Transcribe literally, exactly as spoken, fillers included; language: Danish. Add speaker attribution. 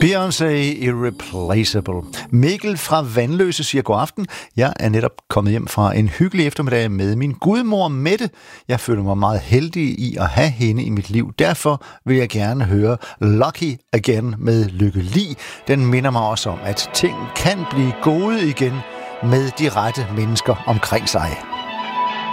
Speaker 1: Beyoncé Irreplaceable. Mikkel fra Vandløse siger god aften. Jeg er netop kommet hjem fra en hyggelig eftermiddag med min gudmor Mette. Jeg føler mig meget heldig i at have hende i mit liv. Derfor vil jeg gerne høre Lucky Again med Lykke Li. Den minder mig også om, at ting kan blive gode igen med de rette mennesker omkring sig.